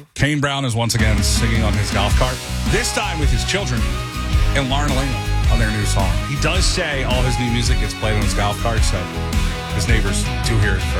Kane Brown is once again singing on his golf cart, this time with his children and Lauren Elena on their new song. He does say all his new music gets played on his golf cart, so his neighbors do hear it